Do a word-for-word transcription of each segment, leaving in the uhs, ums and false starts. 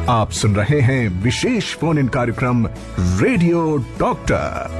आप सुन रहे हैं विशेष फोन इन कार्यक्रम रेडियो डॉक्टर।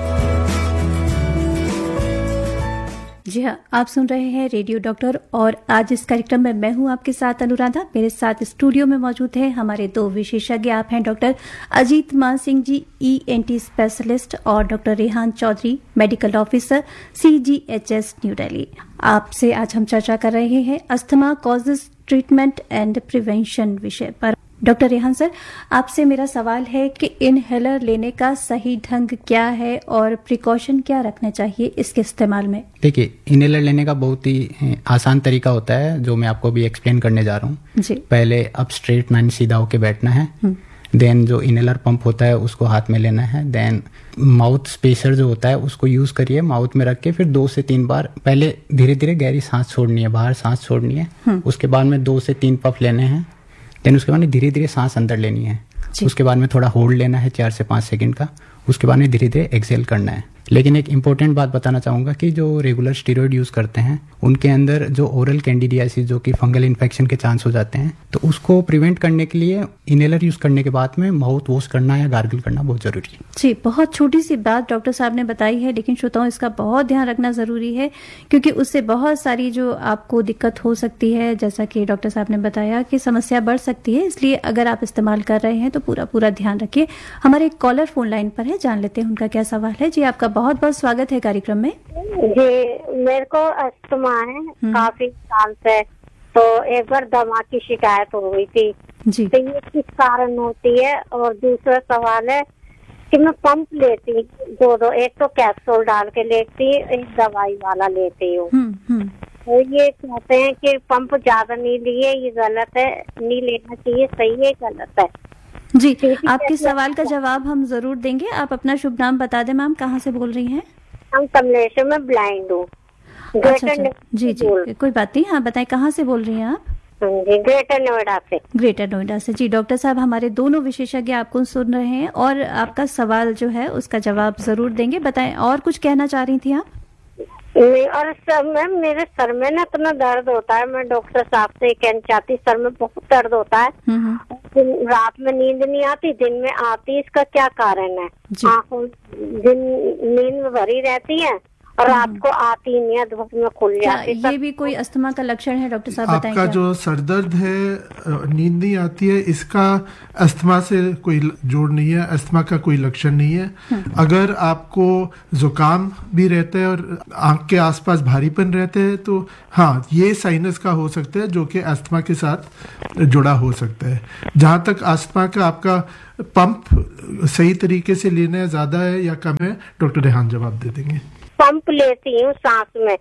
जी हाँ, आप सुन रहे हैं रेडियो डॉक्टर और आज इस कार्यक्रम में मैं हूं आपके साथ अनुराधा। मेरे साथ स्टूडियो में मौजूद है हमारे दो विशेषज्ञ। आप हैं डॉक्टर अजीत मान Singh ji, E N T specialist, और doctor Rehan Chaudhary, medical officer, सी जी एच एस न्यू दिल्ली। आपसे आज हम चर्चा कर रहे हैं asthma causes, treatment and prevention विषय पर। डॉक्टर रेहान सर, आपसे मेरा सवाल है कि इनहेलर लेने का सही ढंग क्या है और प्रिकॉशन क्या रखने चाहिए इसके इस्तेमाल में? देखिए, इनहेलर लेने का बहुत ही आसान तरीका होता है जो मैं आपको भी एक्सप्लेन करने जा रहा हूँ। जी। पहले अब स्ट्रेट नाइन सीधा होके बैठना है, देन जो इनहेलर पंप होता है उसको हाथ में लेना है, देन माउथ स्पेसर जो होता है उसको यूज करिए, माउथ में रख के फिर दो से तीन बार पहले धीरे धीरे गहरी सांस छोड़नी है, बाहर सांस छोड़नी है। उसके बाद में दो से तीन पफ लेने हैं, देन उसके बाद में धीरे धीरे सांस अंदर लेनी है। उसके बाद में थोड़ा होल्ड लेना है चार से पांच सेकंड का। उसके बाद में धीरे धीरे एक्सेल करना है। लेकिन एक इम्पोर्टेंट बात बताना चाहूंगा कि जो रेगुलर स्टीरॉयड यूज करते हैं उनके अंदर जो ओरल कैंडिडियासिस जो कि फंगल इन्फेक्शन के चांस हो जाते हैं, तो उसको प्रिवेंट करने के लिए इनहेलर यूज करने के बाद में माउथ वॉश करना या गार्गल करना बहुत जरूरी है। जी, बहुत छोटी सी बात डॉक्टर साहब ने बताई है, लेकिन श्रोताओं इसका बहुत ध्यान रखना जरूरी है क्योंकि उससे बहुत सारी जो आपको दिक्कत हो सकती है, जैसा कि डॉक्टर साहब ने बताया कि समस्या बढ़ सकती है। इसलिए अगर आप इस्तेमाल कर रहे हैं तो पूरा पूरा ध्यान रखिए। हमारे एक कॉलर फोन लाइन पर है, जान लेते हैं उनका क्या सवाल है। जी, आपका बहुत बहुत स्वागत है कार्यक्रम में। जी, मेरे को अस्थमा है काफी साल से, तो एक बार दमा की शिकायत हो गई थी जी। तो ये किस कारण होती है? और दूसरा सवाल है कि मैं पंप लेती दो दो, एक तो कैप्सूल डाल के लेती, एक दवाई वाला लेती हूँ। तो ये कहते हैं कि पंप ज्यादा नहीं लिए, ये गलत है, नहीं लेना चाहिए, सही है गलत है? जी, आपके सवाल का जवाब हम जरूर देंगे। आप अपना शुभ नाम बता दें मैम, कहाँ से बोल रही हैं? हम कमलेश्वर में ब्लाइंड हूँ। अच्छा, अच्छा, जी जी, कोई बात नहीं। हाँ बताएं, कहाँ से बोल रही हैं आप? जी, ग्रेटर नोएडा से। ग्रेटर नोएडा से। जी डॉक्टर साहब, हमारे दोनों विशेषज्ञ आपको सुन रहे हैं और आपका सवाल जो है उसका जवाब जरूर देंगे। बताएं, और कुछ कहना चाह रही थी आप? नहीं, और सर मैम मेरे सर में ना इतना दर्द होता है, मैं डॉक्टर साहब से कहना चाहती, सर में बहुत दर्द होता है, रात में नींद नहीं आती, दिन में आती, इसका क्या कारण है? आंखों दिन नींद में भरी रहती है और रात को आती नहीं है, धूप में खुल जाती है। ये भी कोई अस्थमा का लक्षण है डॉक्टर साहब? बताएं। आपका जो सरदर्द है, नींद नहीं आती है, इसका अस्थमा से कोई जोड़ नहीं है, अस्थमा का कोई लक्षण नहीं है। अगर आपको जुकाम भी रहता है और आंख के आसपास भारीपन रहते हैं तो हाँ, ये साइनस का हो सकता है जो कि अस्थमा के साथ जुड़ा हो सकता है। जहां तक अस्थमा का आपका पंप सही तरीके से लेना है, ज्यादा है या कम है, डॉक्टर रेहान जवाब दे देंगे। पंप लेती हूँ सांस में,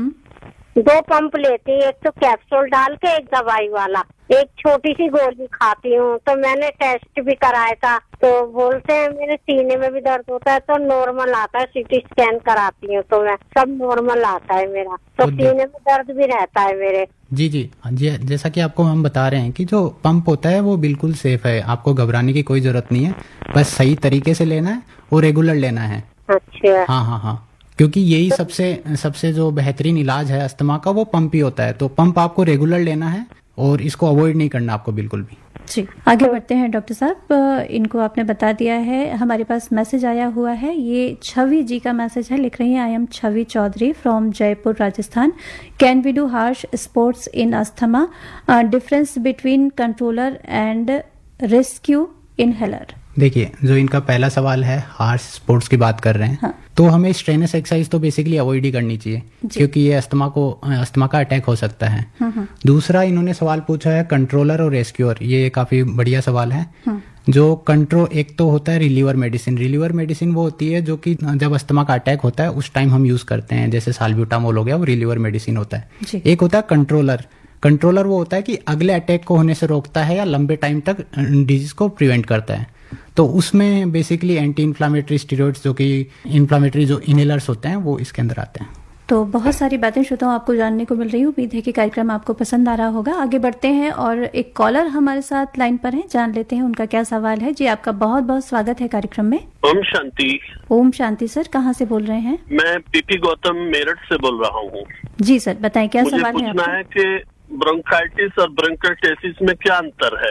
दो पंप लेती हूँ, एक तो कैप्सूल डाल के, एक दवाई वाला, एक छोटी सी गोली खाती हूँ। तो मैंने टेस्ट भी कराया था, तो बोलते हैं मेरे सीने में भी दर्द होता है, तो नॉर्मल आता है, सीटी स्कैन कराती हूँ तो मैं सब नॉर्मल आता है मेरा, तो सीने में दर्द भी रहता है मेरे। जी जी जी, जैसा कि आपको हम बता रहे हैं कि जो पंप होता है वो बिल्कुल सेफ है, आपको घबराने की कोई जरूरत नहीं है, बस सही तरीके से लेना है और रेगुलर लेना है। अच्छा। हाँ हाँ हाँ, क्योंकि यही सबसे सबसे जो बेहतरीन इलाज है अस्थमा का, वो पंप ही होता है। तो पंप आपको रेगुलर लेना है और इसको अवॉइड नहीं करना आपको बिल्कुल भी। जी, आगे बढ़ते हैं डॉक्टर साहब। इनको आपने बता दिया है। हमारे पास मैसेज आया हुआ है, ये छवि जी का मैसेज है। लिख रही हैं, I am Chhavi Chaudhary from Jaipur Rajasthan. Can we do harsh sports in asthma? Difference between controller and rescue inhaler? देखिए, जो इनका पहला सवाल है, हार्श स्पोर्ट्स की बात कर रहे हैं। हाँ। तो हमें स्ट्रेनस एक्सरसाइज तो बेसिकली अवॉइड ही करनी चाहिए क्योंकि ये अस्थमा को अस्थमा का अटैक हो सकता है। हाँ। दूसरा इन्होंने सवाल पूछा है कंट्रोलर और रेस्क्यूअर, ये काफी बढ़िया सवाल है। हाँ। जो कंट्रोल, एक तो होता है रिलीवर मेडिसिन। रिलीवर मेडिसिन वो होती है जो कि जब अस्थमा का अटैक होता है उस टाइम हम यूज करते हैं, जैसे साल्ब्यूटामोल हो गया, वो रिलीवर मेडिसिन होता है। एक होता है कंट्रोलर। कंट्रोलर वो होता है कि अगले अटैक को होने से रोकता है या लंबे टाइम तक डिजीज को प्रिवेंट करता है। तो उसमें बेसिकली एंटी इन्फ्लामेटरी स्टेरॉइड्स, जो कि इन्फ्लामेटरी जो इनहेलर्स होते हैं, वो इसके अंदर आते हैं। तो बहुत सारी बातें श्रोताओं आपको जानने को मिल रही है। उम्मीद है कि कार्यक्रम आपको पसंद आ रहा होगा। आगे बढ़ते हैं और एक कॉलर हमारे साथ लाइन पर है, जान लेते हैं उनका क्या सवाल है। जी, आपका बहुत बहुत स्वागत है कार्यक्रम में। ओम शांति। ओम शांति सर, कहाँ से बोल रहे हैं? मैं पीपी गौतम मेरठ से बोल रहा हूँ। जी सर, बताएं क्या सवाल है? मुझे पूछना है कि ब्रोंकाइटिस और ब्रोंकाइटिस में क्या अंतर है?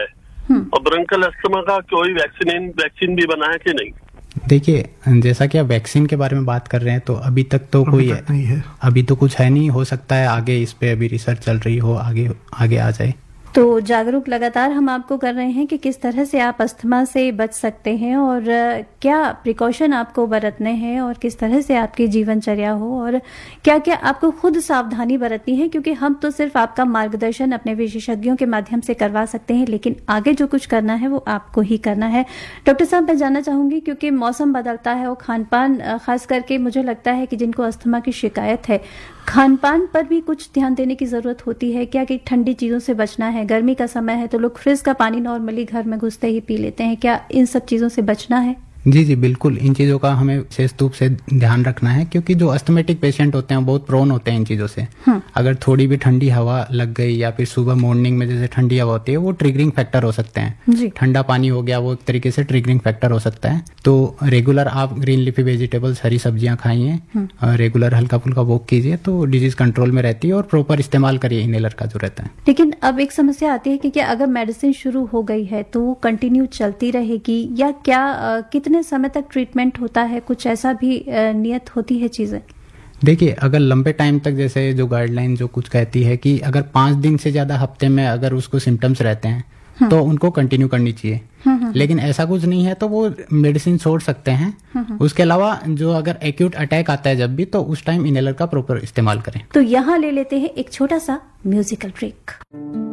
और ब्रोंकल अस्थमा का कोई वैक्सीन वैक्सीन भी बना है कि नहीं? देखिए, जैसा कि आप वैक्सीन के बारे में बात कर रहे हैं तो अभी तक तो कोई है, नहीं है अभी तो कुछ है नहीं। हो सकता है आगे इस पे अभी रिसर्च चल रही हो, आगे आगे आ जाए। तो जागरूक लगातार हम आपको कर रहे हैं कि किस तरह से आप अस्थमा से बच सकते हैं और क्या प्रिकॉशन आपको बरतने हैं और किस तरह से आपकी जीवनचर्या हो और क्या क्या आपको खुद सावधानी बरतनी है, क्योंकि हम तो सिर्फ आपका मार्गदर्शन अपने विशेषज्ञों के माध्यम से करवा सकते हैं, लेकिन आगे जो कुछ करना है वो आपको ही करना है। डॉक्टर साहब, मैं जानना चाहूंगी, क्योंकि मौसम बदलता है और खान पान, खास करके मुझे लगता है कि जिनको अस्थमा की शिकायत है, खान पान पर भी कुछ ध्यान देने की जरूरत होती है क्या? कि ठंडी चीजों से बचना है, गर्मी का समय है तो लोग फ्रिज का पानी नॉर्मली घर में घुसते ही पी लेते हैं, क्या इन सब चीजों से बचना है? जी जी बिल्कुल, इन चीज़ों का हमें विशेष रूप से ध्यान रखना है, क्योंकि जो अस्थमेटिक पेशेंट होते हैं बहुत प्रोन होते हैं इन चीज़ों से। अगर थोड़ी भी ठंडी हवा लग गई या फिर सुबह मॉर्निंग में जैसे ठंडी हवा होती है, वो ट्रिगरिंग फैक्टर हो सकते हैं। ठंडा पानी हो गया, वो एक तरीके से ट्रिगरिंग फैक्टर हो सकता है। तो रेगुलर आप ग्रीन लीफी वेजिटेबल्स, हरी सब्जियां खाइए, रेगुलर हल्का फुल्का वॉक कीजिए तो डिजीज कंट्रोल में रहती है, और प्रॉपर इस्तेमाल करिए इनहेलर का जो रहता है। लेकिन अब एक समस्या आती है कि क्या अगर मेडिसिन शुरू हो गई है तो वो कंटिन्यू चलती रहेगी या क्या कितने समय तक ट्रीटमेंट होता है? कुछ ऐसा भी नियत होती है चीजें? देखिए, अगर लंबे टाइम तक, जैसे जो गाइडलाइन जो कुछ कहती है कि अगर पांच दिन से ज्यादा हफ्ते में अगर उसको सिम्टम्स रहते हैं तो उनको कंटिन्यू करनी चाहिए। लेकिन ऐसा कुछ नहीं है तो वो मेडिसिन छोड़ सकते हैं। उसके अलावा जो अगर एक्यूट अटैक आता है जब भी, तो उस टाइम इनहेलर का प्रॉपर इस्तेमाल करें। तो यहाँ ले लेते हैं एक छोटा सा म्यूजिकल ब्रेक।